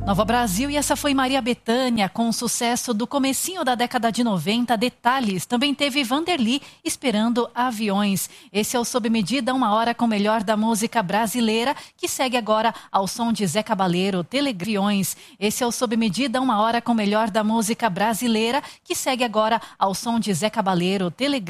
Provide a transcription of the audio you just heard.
Nova Brasil, e essa foi Maria Bethânia com o sucesso do comecinho da década de 90, Detalhes. Também teve Vanderly, Esperando Aviões. Esse é o Sob Medida, uma hora com o melhor da música brasileira, que segue agora ao som de Zé Cabaleiro, Telegriões. Esse é o Sob Medida, uma hora com o melhor da música brasileira, que segue agora ao som de Zé Cabaleiro, Telegriões.